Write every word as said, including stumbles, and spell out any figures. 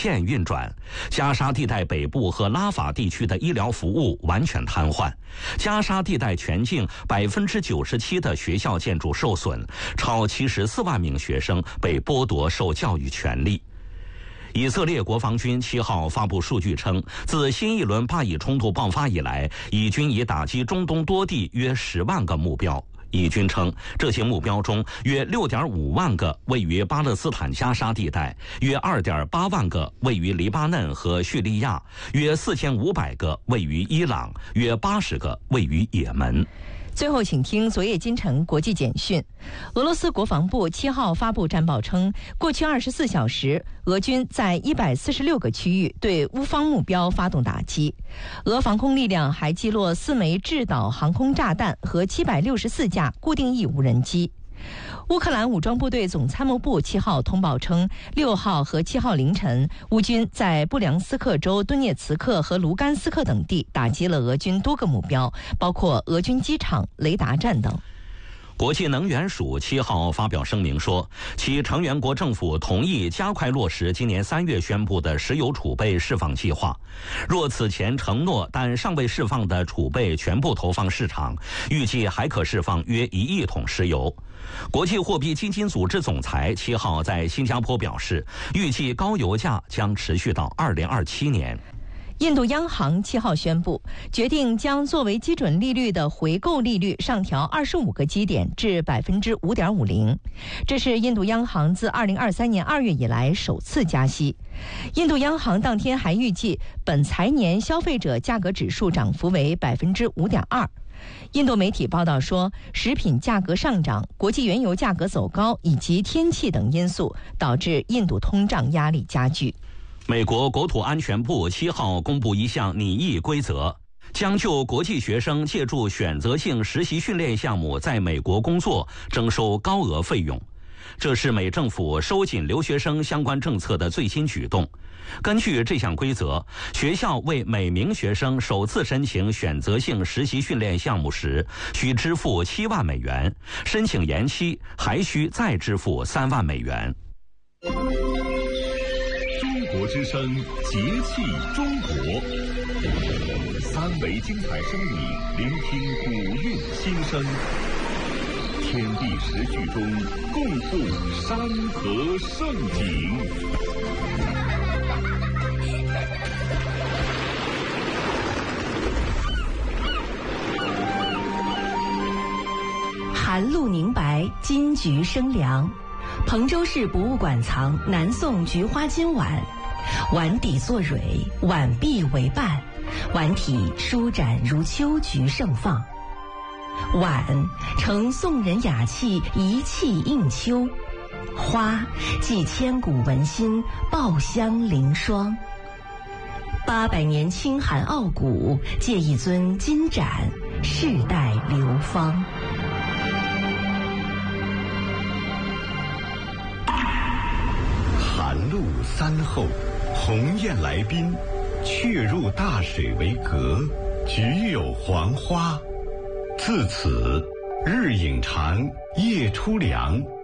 线运转。加沙地带北部和拉法地区的医疗服务完全瘫痪。加沙地带全境百分之九十七的学校建筑受损，超七十四万名学生被剥夺受教育权利。以色列国防军七号发布数据称，自新一轮巴以冲突爆发以来，以军已打击中东多地约十万个目标。以军称，这些目标中约 六点五万个位于巴勒斯坦加沙地带，约 二点八万个位于黎巴嫩和叙利亚，约四千五百个位于伊朗，约八十个位于也门。 最后，请听昨夜今晨国际简讯。俄罗斯国防部七号发布战报称，过去二十四小时，俄军在一百四十六个区域对乌方目标发动打击。俄防空力量还击落四枚制导航空炸弹和七百六十四架固定翼无人机。乌克兰武装部队总参谋部七号通报称，六号和七号凌晨，乌军在布良斯克州顿涅茨克和卢甘斯克等地打击了俄军多个目标，包括俄军机场、雷达站等。 国际能源署七号发表声明说，其成员国政府同意加快落实今年三月宣布的石油储备释放计划。若此前承诺但尚未释放的储备全部投放市场，预计还可释放约一亿桶石油。国际货币基金组织总裁七号在新加坡表示，预计高油价将持续到二零二七年。 印度央行七号宣布，决定将作为基准利率的回购利率上调二十五个基点至百分之五点五零，这是印度央行自二零二三年二月以来首次加息。印度央行当天还预计，本财年消费者价格指数涨幅为百分之五点二。印度媒体报道说，食品价格上涨、国际原油价格走高以及天气等因素，导致印度通胀压力加剧。 美国国土安全部七号公布一项拟议规则，将就国际学生借助选择性实习训练项目在美国工作征收高额费用。这是美政府收紧留学生相关政策的最新举动。根据这项规则，学校为每名学生首次申请选择性实习训练项目时，需支付七万美元，申请延期还需再支付三万美元。 中国之声，节气中国，三维精彩声影，聆听古韵心声。天地时序中，共赴山河盛景。 寒露凝白，金菊生凉。彭州市博物馆藏南宋菊花金碗，碗底作蕊，碗壁为瓣，碗体舒展如秋菊盛放。碗承宋人雅气，一气应秋；花寄千古文心，爆香凌霜。八百年清寒傲骨，借一尊金盏，世代流芳。 寒露三候，鸿雁来宾，却入大水为阁，菊有黄花。自此，日影长，夜出凉，